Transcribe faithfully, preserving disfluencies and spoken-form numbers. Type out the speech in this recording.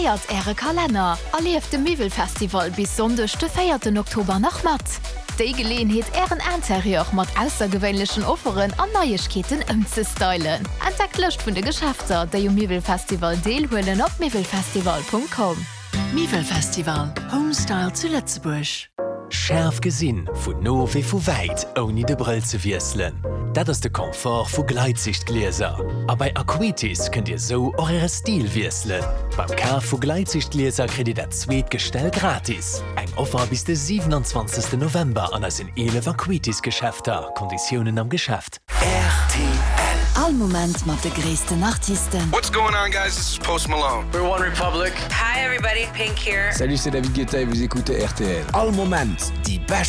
präsentiert Äre Kalender. Erlieft dem Mivel-Festival bis Sonntag, den vierten Oktober nach Matt. Die Gelegenheit Ären Interieur mit außergewöhnlichen Offeren und Neuigkeiten umzustylen. Entdeckt Lust von den Geschäften, die im Mivel-Festival teilholen auf mivelfestival punkt com. Mivel-Festival. Homestyle zu Lützeburg. Schärf gesinn vun no wie vu weit oni de Brill ze wieselen. Dat ass de Komfort vu Gleitsichtgläser. A bei Aquitis könnt ihr so eure Stil wieselen. Beim Kaf vu Gleitsichtgläser kredit dat Zzweetgestell gratis. Eg Offer bis de siebenundzwanzigsten November an ass in elf Aquitis-Geschäfter. Konditionen am Geschäft. R T L. All Moment mat de gréessten Artisten. What's going on, guys? This is Post Malone. We're One Republic. Hi everybody, Pink here. Salut, c'est David Guetta et vous écoutez R T L. All Moment, die beste